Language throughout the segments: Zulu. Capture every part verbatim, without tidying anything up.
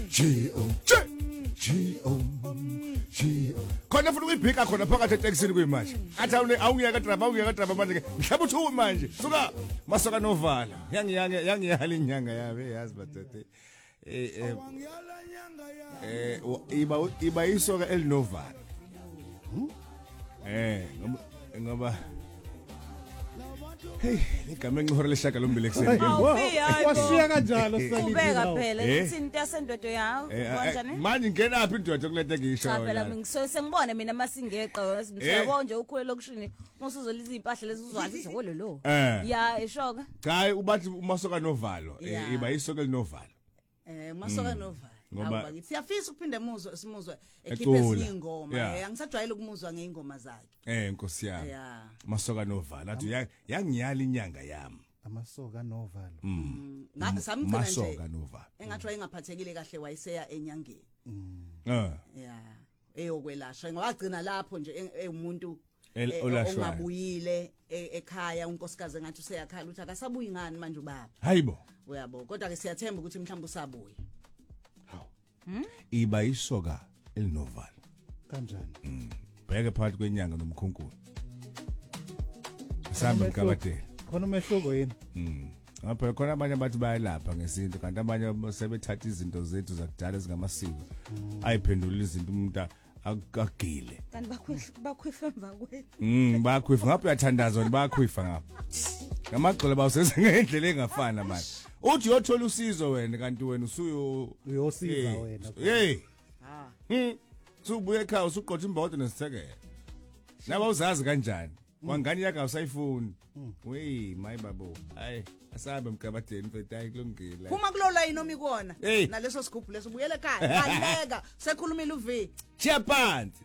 G O G O G O khona futhi uyibhika khona phakathi eTexini kuyimanje athi awungiyaka driver awungiyaka driver manje ke mhlaba uthu manje suka masoka novala yangiyange yangiyala inyanga yabe yazi batete eh eh eh iba iba isoka elinovala eh ngoba hey igama engihora leshaka lombili ekseni washiya kanjalo salini ubeka phela ithini yasendodo yawo kanjani manje ngena phi indoda kulete ngisho cha phela ngisuke sengibone mina masingeqa simhlabo nje ukhule lokushini musuzoliza impahla lezi uzwazi izolo lo ya eshoka cha ubathi umasoka novalo iba isoka linovalo eh masoka novalo ngoba siyafisa ukuphinde umuzwa simuzwe ekhiphe izingoma angisajwayele ukumuzwa ngeingoma zakhe eh Nkosi yami masoka novala athi yangiyala inyanga yami amasoka novala ngasamcela nje masoka novala engathi wayengaphathekile kahle wayeseya enyangeni eh ya eyokwelashwa ngoba agcina lapho nje emuntu ongabuyile ekhaya unkosikazi engathi useyakhala uthi akasabuyi ngani manje ubaba hayibo uyabo kodwa ke siyathemba ukuthi mhlawumbe usabuye iba isoka elinovalo kanjani bheke phakathi kwenyanga nomkhunkulu samba mkabadela khona umehluko yini ngapha khona abanye abantu bayalapha ngesinto kanti abanye sebethatha izinto zethu zakudala ezingamasiko ayiphendulula izinto umuntu akagile kanti bakhwifa bakhwifa emva kwethu mm bakhwifa ngapha uyathandazwa bakhwifa ngapha ngamagxolo bawusese ngendlela engafana manje uthi uyothola usizo wena kanti wena usuyo uyosiza wena hey ha hm subuye ekhaya usuqotha imbodo nesithekela naba uzazi kanjani kwangani yakhe awusayifuni wey my babo hayi asabe mkabadeni mfethu hayi kulungile phuma kulola yini ikona naleso sigubhu leso ubuyele ekhaya ayileka sekhulumile uvi chiya phansi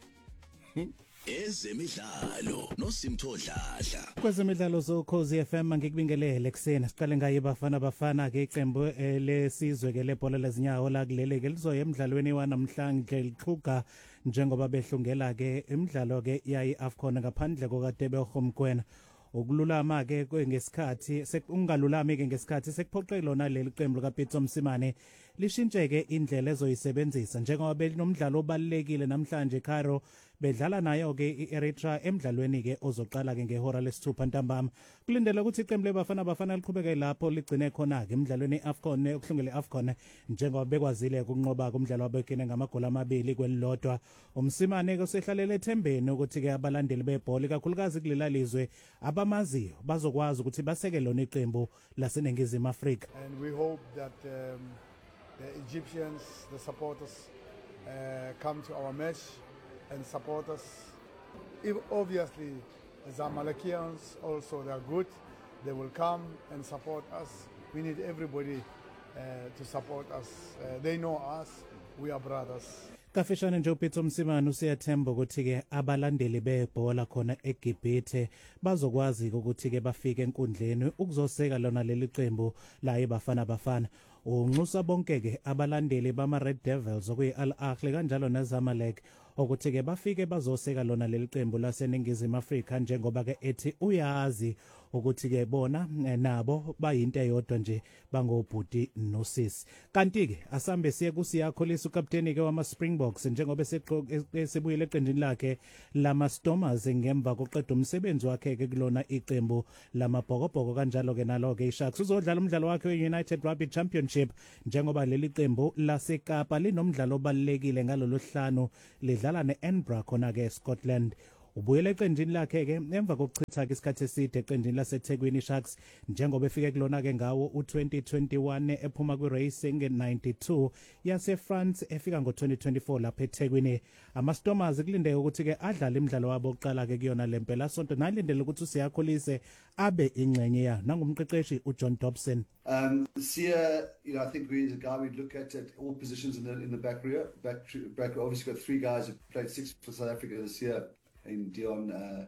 ezemidlalo nosimthodladla kwezemidlalo zoKhosi F M ngikubingelele kusena siqale ngaye bafana bafana ke iqembu lesizwe ke lebhola lezinyawo la kulele ke lizoya emidlalweni wanamhlanje liqhuga njengoba behlungela ke imidlalo ke yayi AFCON ngaphandle kokadebe Khomkwena ukululama ke ngesikhathi sekungalulami ke ngesikhathi sekuphoqe lona leli qembu likaPitso Msimane lishintsheke indlela ezoyisebenzisa njengoba belinomdlalo obalekile namhlanje Cairo bedlala nayo ke iEritrea emidlalweni ke ozoqala ke ngehora lesithupha ntambama kulindela ukuthi iqembu lebafana bafana liqhubeke lapho ligcine khona ke emidlalweni AFCON okuhlungele AFCON njengoba bekwazile ukunqoba kumdlalo wabekene ngamagoli amabili kwelilodwa uMsimane ke sehlalele ethembeni ukuthi ke abalandeli bebhola kakhulukazi kulela lizwe abamaziyo bazokwazi ukuthi baseke lona iqembu laseNingizimu Afrika. And we hope that um, the Egyptians, the supporters uh, come to our match and support us. If obviously the Zamalekians also, they are good, they will come and support us. We need everybody uh, to support us. Uh, they know us, we are brothers. Kafishane nje uPitso Msimane usiyathemba ukuthi ke abalandeli bebhola khona eGibhithe bazokwazi ukuthi ke bafike enkundleni ukuzoseka lona leli qembu la ebafana bafana unxusa bonke ke abalandeli bama Red Devils okuyi Al Ahly kanjalo neZamalek ukuthi ke bafike bazoseka lona leli qembu laseNingizimu Afrika njengoba ke ethi uyazi ukuthi ke bona nabo bayinto eyodwa nje bangobhuti nosisi kanti ke asambe siye kusiyakholisa ukapteni ke wama Springboks njengoba esebuyele eqenjini lakhe lama Stormers ngemva koqeda umsebenzi wakhe ke kulona iqembu lamabhokobhoko kanjalo ke nalo ke iSharks uzodlala umdlalo wakhe weUnited Rugby Championship njengoba leli qembu laseKapa linomdlalo obalekile ngalolu hlanu lidlala neEdinburgh khona ke eScotland ubuyele eqenjini lakhe ke emva kokuchitha isikhathi eside eqenjini laseThekwini Sharks njengoba efike kulona ke ngawo u-twenty twenty-one ephuma kwi-Racing ninety-two yase France efika ngo-twenty twenty-four lapha eThekwini ama Stormers kulindeke ukuthi ke adlale imidlalo wabo oqala ke kuyona lempela sonto nalindele ukuthi usiyakholise abe ingcenye ya nangumqeqeshi uJohn Dobson. Um Sia, you know, I think we as a guy we'd look at at all positions in the in the back rear back back obviously got three guys who played six for South Africa this year in Dion, uh,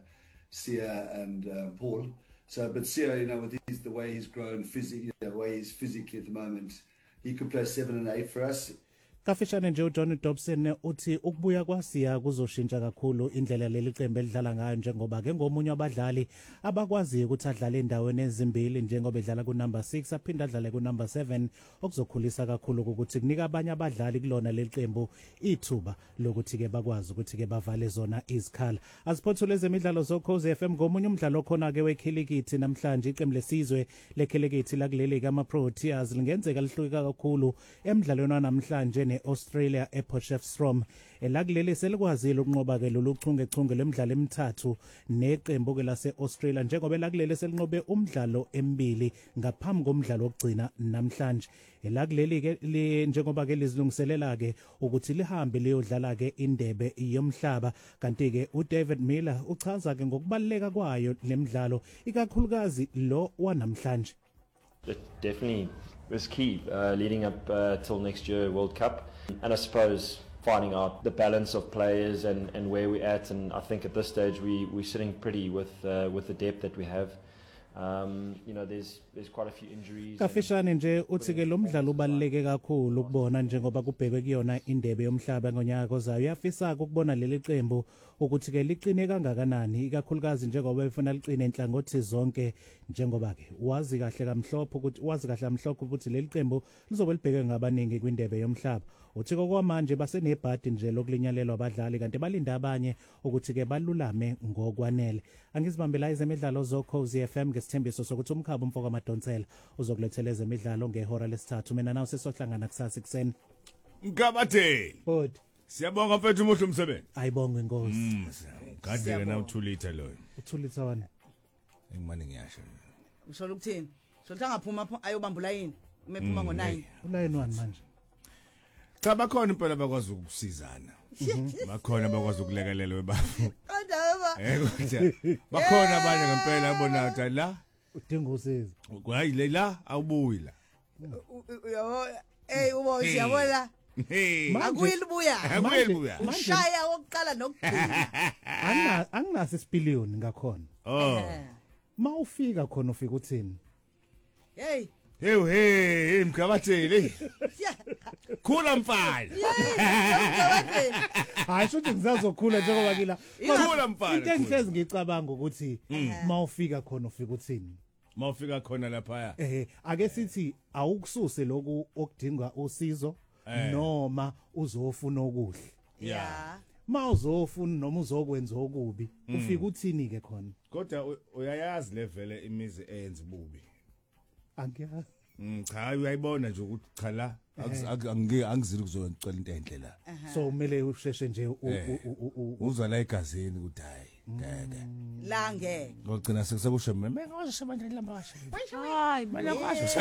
Sia and uh, Paul. So, but Sia, you know, with his, the way he's grown, physically, the way he's physically at the moment, he could play seven and eight for us. Kafishane nje uJohn Dobson uthi ukubuya kwaSiya kuzoshintsha kakhulu indlela leli qembu elidlala ngayo njengoba ke ngomunye wabadlali abakwazi ukuthi adlale endaweni ezimbili njengoba edlala ku number six aphinda adlale ku number seven okuzokhulisa kakhulu ukuthi kunika abanye abadlali kulona leli qembu ithuba lokuthi ke bakwazi ukuthi ke bavale zona izikhala. Asiphothule ezemidlalo zoKhozi F M ngomunye umdlalo khona ke wekhilikithi namhlanje iqembu lesizwe lekhilikithi la kuleli kama Proteas lingenzeka lihluka kakhulu emidlalweni wanamhlanje neAustralia ePotchefstroom elakuleli selikwazile ukunqoba ke lolu chungechunge lemidlalo emithathu neqembu ke laseAustralia njengoba elakuleli selinqobe umdlalo emibili ngaphambi komdlalo wokugcina namhlanje elakuleli ke njengoba ke lizilungiselela ke ukuthi lihambe leyodlala ke indebe yomhlaba kanti ke uDavid Miller uchaza ke ngokubaleka kwayo lemidlalo ikakhulukazi lo wanamhlanje. It definitely was key uh, leading up uh, till next year World Cup, and I suppose finding out the balance of players and, and where we're at, and I think at this stage we we're sitting pretty with uh, with the depth that we have. Um, you know, there's there's quite a few injuries. Kafishane nje uthi ke lo mdlalo ubaluleke kakhulu ukubona njengoba kubhekwe kuyona indebe yomhlaba ngonyaka ozayo. Uyafisa ukubona leli qembu ukuthi ke liqine kangakanani ikakhulukazi njengoba befuna liqine enhlangothi zonke njengoba ke wazi kahle kamhlophe ukuthi wazi kahle amhlophe ukuthi leli qembu lizobe libheke ngabaningi kwindebe yomhlaba. Uthi kokwamanje basenebhadi nje lokulinyalelwa abadlali kanti balinda abanye ukuthi ke balulame ngokwanele. Angizibambela izemidlalo zoKhozi F M ngesithembiso sokuthi umkhabo umfoko amadonsela uzokulethela ezemidlalo ngehora lesithathu. Mina nawe sesohlangana kusasa ekseni. Ngabathe. Bod. Siyabonga mfethu umuhle umsebenzi. Ayibonge inkosi. Ngade na two liter loyo. two liter wani. Engimane ngiyasho. Usho ukuthini? Sokuthi angaphuma ayobambula yini? Umephuma ngo nine. Ulayini wani manje? Cha bakhona impela bakwazi ukusizana. Bakhona bakwazi ukulekelela webafu. Kodwa Eh kodwa bakhona abanye ngempela abona ukuthi la udinga usizo. Hayi la awubuyi la. Yabo hey ubo siyabona. Akuyilibuya. Akuyilibuya. Ushaya wokuqala nokugcina. Angina anginaso isipiliyoni ngakhona. Oh. Mawufika khona ufika uthini? Hey. Hey hey mkabatheli. Khula mfana. Hayi shothi ngizazokhula njengoba kila. Khula mfana. Into engihlezi ngicabanga ukuthi mawufika khona ufika uthini? Mawufika khona lapha. Eh ake sithi awukususe lokhu okudinga usizo noma uzofuna okuhle. Yeah. Mawuzofuna noma uzokwenza okubi ufika uthini ke khona? Kodwa uyayazi level imizi eyenza ububi. Angiyazi. Mm cha uyayibona nje ukuthi cha la angike angizili kuzocela into enhle la. So kumele usheshe nje uzwa la egazini ukuthi hayi ngeke. La ngeke. Ngogcina sekusekusho mina ngozosebenzela lambasha. Hayi mina kwazi.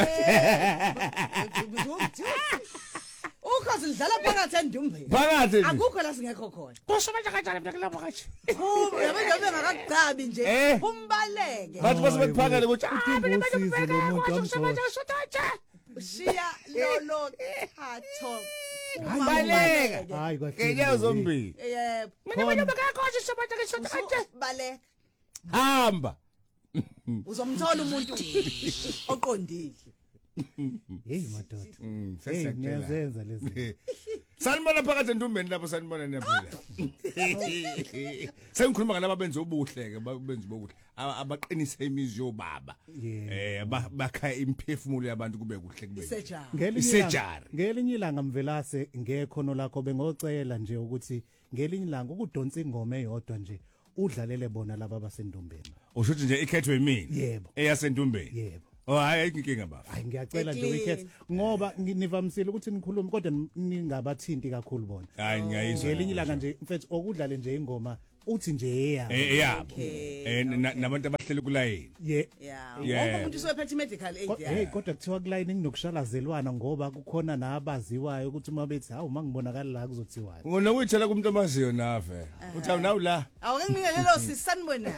Ukhazi lidlala phakathi endumbeni. Phakathi. Akukho la singekho khona. Kusebenza kanjani mina kulapha kathi? Uma yabe ngakagcabi nje umbaleke. Bathi base bephakele ukuthi ah mina usizo lo muntu amsola. Shiya lolo thatho. Baleka. Hayi kwathi. Ngeke zombili. Yebo. Mina mina bakakhoze sebenza ngisho kanje. Baleka. Hamba. Uzomthola umuntu oqondile. Hey madoda. Mm, hey niyazenza lezi. Sanibona phakathi endumbeni lapho sanibona niyaphila. Sengikhuluma ngalabo benze ubuhle ke benze ubuhle. Abaqinisa imizi yobaba. Eh bakha imphefumulo yabantu kube kuhle kube. Isejari. Ngelinye ilanga mvelase ngekhono lakho bengocela nje ukuthi ngelinye ilanga ukudonsa ingoma eyodwa nje udlalele bona laba basendumbeni. Ushuthi nje ikhethwe yimini. Yebo. Eyasendumbeni. Yebo. Oh hayi inkinga baba. Hayi ngiyacela nje ukhethe ngoba nginivamisile ukuthi nikhulume kodwa ningabathinti kakhulu bona. Hayi ngiyayizwa. Ngelinye ilanga nje mfethu okudlale nje ingoma uthi nje eyabo. Eyabo. Eh nabantu abahleli kulayini. Yeah. Yeah. Wonke umuntu usephethe medical aid yakhe. Hey kodwa kuthiwa kulayini nginokushalazelwana ngoba kukhona nabaziwayo ukuthi uma bethi hawu mangibonakala la kuzothiwa. Ngona uyithela kumuntu amaziyo nave. Uthi awunawu la. Awake ngingelelo sisanibona.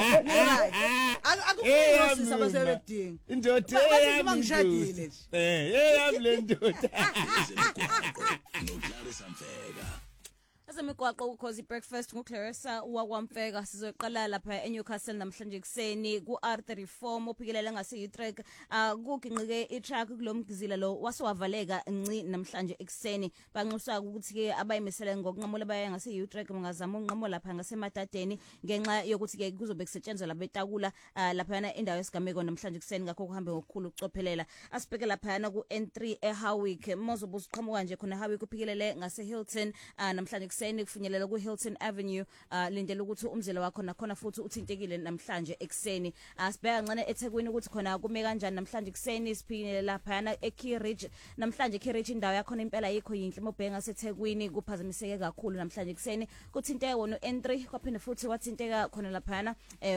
Akukho sisa basebedinga. Indoda yami ngishadile nje. Eh, hey yami le ndoda. No Clarissa Mfeka. Ase umgwaqo ukhozi breakfast nguClarissa wakwamfeka sizoqala lapha eNewcastle namhlanje kuseni ku-R thirty-four mophikelela ngase Utrecht kuginqike i-truck kulomgizila lo wasiwavaleka nci namhlanje ekseni banxusa ukuthi ke abayimisele ngokunqamula baya ngase Utrecht ngazama unqamulo lapha ngasemadadeni ngenxa yokuthi ke kuzobe kusetshenzwa labetakula lapha yana indawo yesigameko namhlanje kuseni ngakho kuhambe ngokukhulu ucophelela asibheke lapha yana ku N three eHowick mozobe usiqhamuka nje khona Howick kuphikelele ngase Hilton namhlanje kuseni kufinyelela ku Hilton Avenue lindele ukuthi umzila wakho nakhona futhi uthintekile namhlanje ekseni asibheka ngane eThekwini ukuthi khona kume kanjani namhlanje kuseni siphile lapha yana eKey Ridge namhlanje eKey Ridge indawo yakho impela yikho yinhle mobhenga seThekwini kuphazamiseke kakhulu namhlanje kuseni kuthinteka wona N three kwaphinde futhi wathinteka khona lapha yana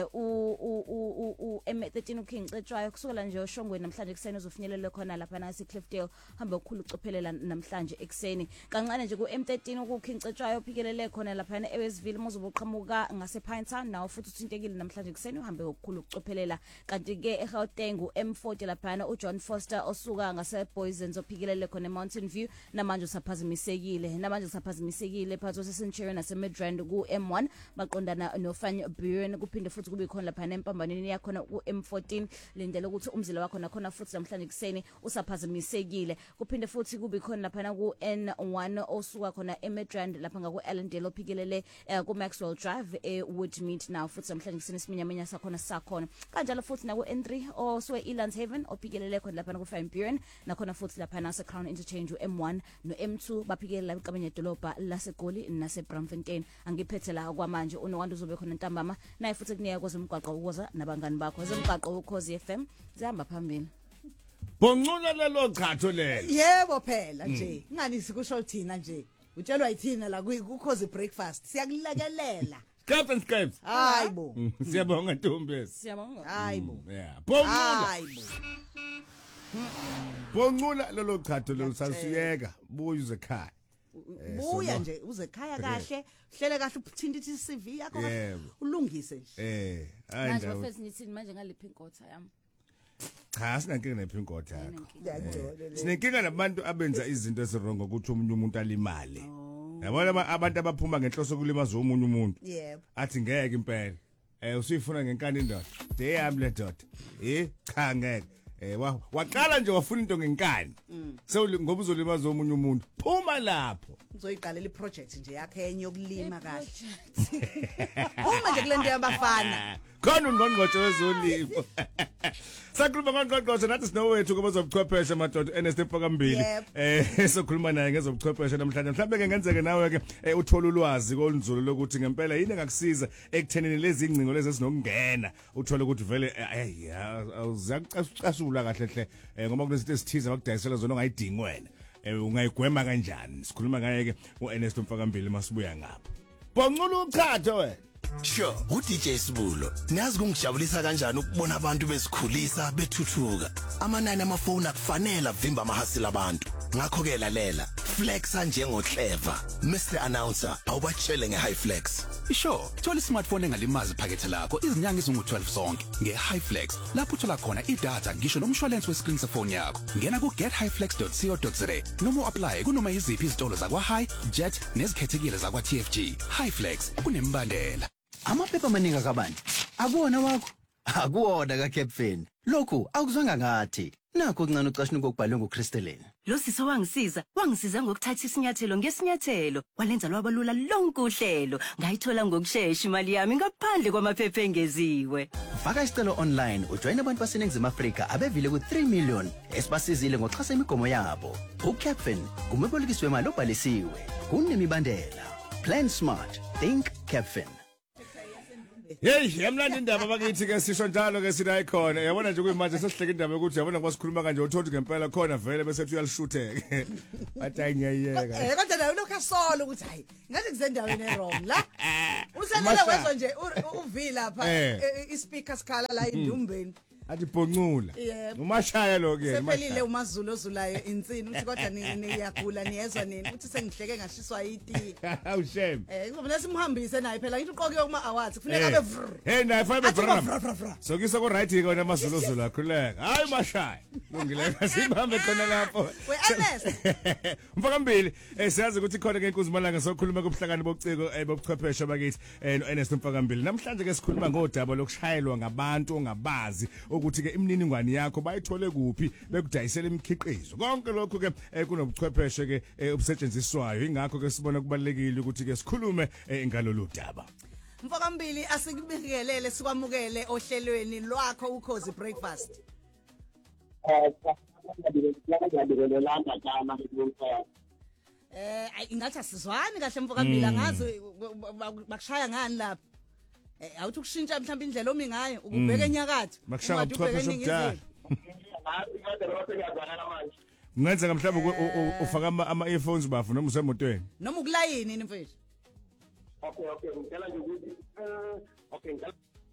u u M thirteen uKing Cetshwayo kusukela nje oshongweni namhlanje kuseni uzofinyelela khona lapha na eCliffdale hambe ukukhulu ucophelela namhlanje ekseni kancane nje ku M thirteen uKing Cetshwayo uphikelele khona lapha na eWestville mozobe uqhamuka ngase Pinetown nawo futhi uthintekile namhlanje kuseni uhambe ukukhulu ucophelela kanti ke eGauteng u M forty lapha na uJohn Foster osuka ngase Boysens ophikelele khona eMountain View namanje usaphazimisekile namanje usaphazimisekile phakathi kweCenturion naseMidrand ku M one baqondana noFan Buren kuphinde futhi kube khona lapha empambaneni yakhona ku M fourteen lindele ukuthi umzila wakho nakhona futhi namhlanje kuseni usaphazimisekile kuphinde futhi kube khona lapha ku N one osuka khona eMidrand lapha ngaku Allendale ophikelele ku Maxwell Drive eWoodmead now futhi namhlanje kuseni siminyaminya sakhona sakhona kanjalo futhi naku N three oswe Elands Haven ophikelele khona lapha ku Fan Buren nakhona futhi lapha nase Crown Interchange u M one no M two baphikelela eqabanye edolobha laseGoli nase Braamfontein angiphethe la kwamanje unowanda uzobe khona ntambama naye futhi kunika kwezomgwaqo ukuza nabangani bakho ezomgwaqo ukhozi F M zihamba phambili Bonqula lelo chatho lelo yebo phela nje ngani sikusho thina nje utshelwa yithina la ukhozi breakfast siyakulekelela Captain Skypes hayibo siyabonga Ntombi siyabonga hayibo yeah bonqula hayibo bonqula lelo chatho lelo sasiyeka buye uze ekhaya buya nje uze ekhaya kahle hlele kahle uthinta i C V yakho kahle ulungise nje eh hayi manje bafethu nithini manje ngaliphi inkotha yami cha sinankinga nephi inkotha yakho sinenkinga nabantu abenza izinto ezirongo ukuthi umunye umuntu alimale yabona abantu abaphuma ngenhloso kulimaza umunye umuntu yebo athi ngeke impela eh usifuna ngenkani indoda deyami le doda eh cha ngeke eh waqala nje wafuna into ngenkani so ngoba uzolimaza umunye umuntu phuma lapho uzoyiqalela iproject nje yakhe enye yokulima kahle uma nje kulento yabafana khona ungqongqoshe wezolimo sakhuluma ngongqongqoshe nathi sinowethu kuba zobuchwepheshe madoda Ernest Mpakambili eh sokhuluma naye ngezobuchwepheshe namhlanje mhlawumbe ke ngenzeke nawe ke uthola ulwazi kolunzulu lokuthi ngempela yini engakusiza ekuthenini lezi ingcingo lezi ezinokungena uthola ukuthi vele hey awuzacasula kahle hle ngoba kunezinto ezithize abakudayisela zona ongayidingi wena ungayigwema kanjani sikhuluma ngaye ke uErnest Mpakambili masibuya ngapha bonqula uchatho wena Sure, u-D J Sibulo, niyazi kungijabulisa kanjani ukubona abantu bezikhulisa bethuthuka. Amanani amafoni akufanele avimba amahasila abantu. Ngakho ke lalela, flexa njengo Clever. Mister Announcer, awubatshele nge High Flex. Sure, thola ismartphone engalimazi iphakethe lakho izinyanga ezingu twelve zonke nge High Flex. Lapho uthola khona idatha ngisho nomshwalense wescreen sefoni yakho. Ngena ku get high flex dot co dot za noma apply kunoma iziphi izitolo zakwa High, Jet nezikhethekile zakwa T F G. High Flex kunembandela. Amaphepha amaningi kabani akuwona wakho akuwona ka Captain lokhu akuzwanga ngathi nakho kuncane ucashini kokubhalwe nguCrystalline lo siso wangisiza wangisiza ngokuthatha isinyathelo ngesinyathelo walenza lwabalula lonke uhlelo ngayithola ngokusheshsha imali yami ngaphandle kwamaphepha engeziwe faka isicelo online ujoin abantu baseNingizimu Afrika abevile ku three million esibasizile ngoxhasa imigomo yabo uCaptain kumebolekisi wemali obhalisiwe kunemibandela plan smart think Captain. Hey, yamlanda indaba bakithi ke sisho njalo ke sina ikhona. Yabona nje kuyimanje sesihleka indaba ukuthi yabona kwasikhuluma kanje uthothi ngempela khona vele bese uthi uyalishutheke. Bathi ayingiyeka. Eh kodwa nawe lokho asolo ukuthi hayi, ngathi kuzendaweni erong la. Uselele wezwe nje uvi lapha ispeaker sikhala la indumbeni. athi bonqula Yebo. umashaya lo ke Sephelile umaZulu ozulayo insini uthi kodwa niyagula niyezwa nini uthi sengihleke ngashiswa yiti. awushem Eh ngizobona simhambise naye phela ngithi uqoke kuma awards kufuneka abe vrr. hey naye five Athi vrr vrr, vrr, vrr. so kisa ko right ke wena amaZulu ozulu akhuleka hayi mashaya lungile simhambe khona lapho We Ernest mfaka mbili eh siyazi ukuthi khona ke inkulumo malanga sokhuluma kobuhlakani bobuciko bobuchwepheshe bakithi eh no Ernest mfaka mbili namhlanje ke sikhuluma ngodaba lokushayelwa ngabantu ongabazi ukuthi ke imininingwane yakho bayithole kuphi bekudayisela imikhiqizo konke lokho ke kunobuchwepheshe ke obusetshenziswayo ingakho ke sibona kubalekile ukuthi ke sikhulume ngalolu daba Mfaka mbili asikubikelele sikwamukele ohlelweni lwakho ukhozi breakfast. Eh ingathi asizwani kahle mfaka mbili angazi bakushaya ngani lapha. Eh awuthi ukushintsha mhlawumbe indlela omi ngayo ukubheka enyakatho. Makushaya ubuchwepheshe obudala. Ngenza mhlawumbe ufaka ama earphones bafu noma usemotweni. Noma ukulayini ini mfethu. Okay okay ngicela nje ukuthi okay ngicela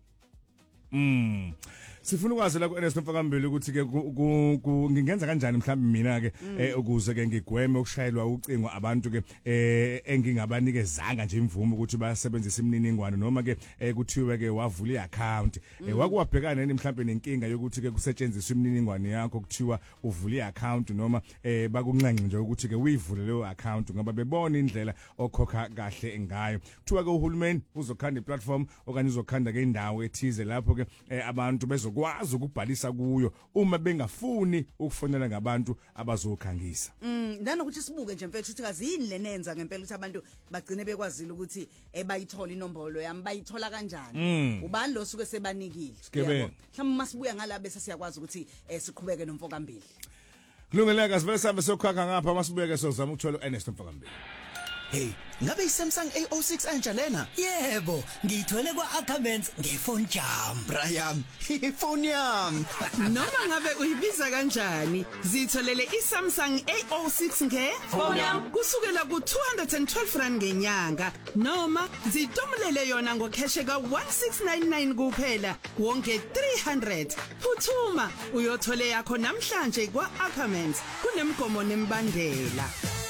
Mm. Sifuna ukwazi la ku Ernest mfaka mbili ukuthi ke ngingenza kanjani mhlawumbe mina ke ukuze ke ngigweme ukushayelwa ucingo abantu ke engingabanikezanga nje imvumo ukuthi basebenzise imininingwane noma ke kuthiwe ke wavula iaccount wakuwabhekana nini mhlawumbe nenkinga yokuthi ke kusetshenziswe imininingwane yakho kuthiwa uvula iaccount noma bakunqanqe nje ukuthi ke uyivule leyo account ngoba bebona indlela okhokha kahle ngayo kuthiwa ke uhulumeni uzokhanda iplatform okanye uzokhanda ke indawo ethize lapho ke abantu bezo kwazi ukubhalisa kuyo uma bengafuni ukufonela ngabantu abazokhangisa. Mm nanokuthi sibuke nje mfethu ukuthi kazini lenenza ngempela ukuthi abantu bagcine bekwazile ukuthi ebayithola inombolo yami bayithola kanjani. Ubani lo suke sebanikile. Mhlawumbe masibuya ngala bese siyakwazi ukuthi siqhubeke nomfoka mbili. Kulungeleka sivele sabe sokhakha ngapha masibuyeke sozama ukuthola uErnest mfoka mbili. Hey, ngabe iSamsung A zero six anja lena? Yebo, ngiyithole kwaAckermans ngefone jam. Brian, ifone yami. Noma ngabe uyibiza kanjani, zitholele iSamsung A zero six ngefone yami kusukela ku two hundred twelve rand ngenyanga noma zitomlele yona ngokheshe ka one six nine nine kuphela wonke three hundred. Phuthuma uyothole yakho namhlanje kwaAckermans kunemgomo nembandela.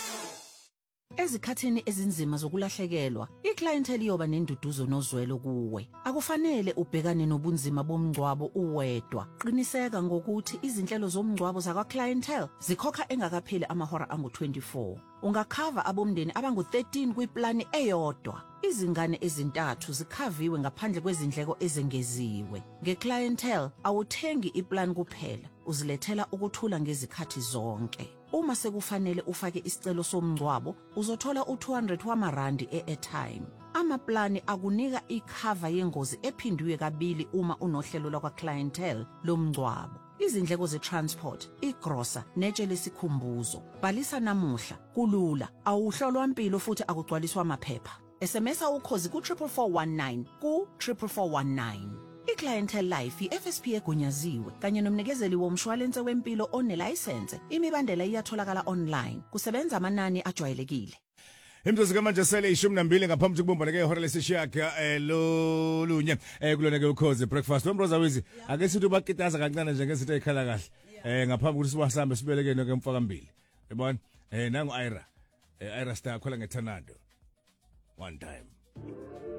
Ezikhathini ezinzima zokulahlekelwa, iclientele yoba nenduduzo nozwelo kuwe. Akufanele ubhekane nobunzima bomngcwabo uwedwa. Qiniseka ngokuthi izinhlelo zomngcwabo zakwa clientele zikhokha engakapheli amahora angu twenty-four. Ungakhava abomndeni abangu thirteen kwiplani eyodwa. Izingane ezintathu zikhaviwe ngaphandle kwezindleko ezengeziwe. Ngeclientele awuthengi iplan kuphela, uzilethela ukuthula ngezikhathi zonke. Uma sekufanele ufake isicelo somngcwabo, uzothola u two hundred wamarandi e-airtime. Amaplani akunika ikhava yengozi ephindwe kabili uma unohlelo lakwa clientele lomngcwabo. Izindleko ze-transport, igrosa, netshe lesikhumbuzo. Bhalisa namuhla, kulula, awuhlolwa impilo futhi akugcwaliswa amaphepha. S M S ukhozi ku triple four one nine ku triple four one nine. iClientele Life i-F S P egunyaziwe kanye nomnikezeli womshwalense wempilo onelicense. Imibandela iyatholakala online. Kusebenza amanani ajwayelekile. Imzuzu manje sele ishumi nambili ngaphambi kokubumbana ke ihora lesishiyaka eh lo lunye eh kulona ke ukhozi breakfast nombroza wizi ake sithi bakitaza kancane nje ngezinto ezikhala kahle eh ngaphambi ukuthi siwasambe sibelekene ke mfaka mbili yabona eh nangu Ira eh Ira star khola ngeTornado one time.